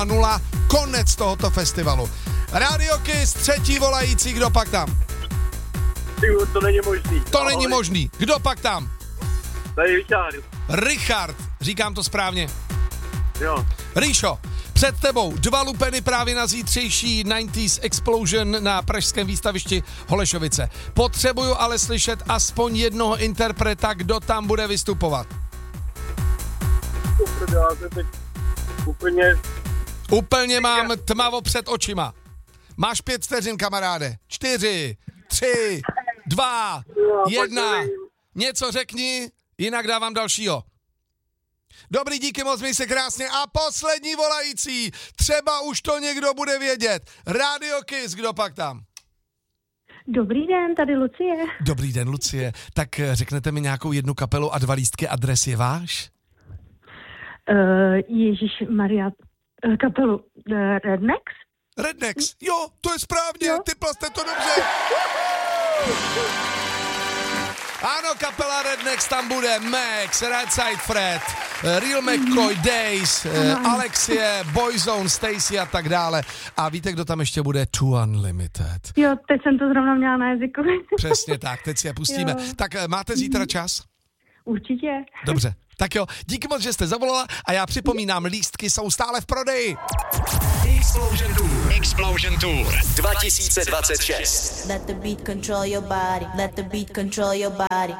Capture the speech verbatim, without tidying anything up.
nula, konec tohoto festivalu. Radio Kiss, třetí volající, kdo pak tam? To není možný. To není možný. Kdo pak tam? Tady Richard. Richard, říkám to správně. Jo. Ríšo, před tebou dva lupeny právě na zítřejší devadesátých Explosion na pražském výstavišti Holešovice. Potřebuju ale slyšet aspoň jednoho interpreta, kdo tam bude vystupovat. Úplně, já jsem teď úplně... Úplně mám tmavo před očima. Máš pět vteřin, kamaráde. Čtyři, tři, dva, jedna. Něco řekni, jinak dávám dalšího. Dobrý, díky moc, měj se krásně. A poslední volající, třeba už to někdo bude vědět. Radio Kiss, kdo pak tam? Dobrý den, tady Lucie. Dobrý den, Lucie. Tak řeknete mi nějakou jednu kapelu a dva lístky, adres je váš? Uh, Ježíš Maria, uh, kapelu uh, Rednex? Rednex, jo, to je správně, jo. Typla jste to dobře. Ano, kapela Rednex, tam bude Max, Redside Fred, Real McCoy, Days, Alexie, Boyzone, Stacy a tak dále. A víte, kdo tam ještě bude? Too Unlimited. Jo, teď jsem to zrovna měla na jazyku. Přesně tak, teď si je pustíme. Jo. Tak máte zítra čas? Určitě. Dobře, tak jo, díky moc, že jste zavolala a já připomínám, lístky jsou stále v prodeji. Explosion Tour. Explosion Tour dva tisíce dvacet šest. Let the beat control your body. Let the beat control your body.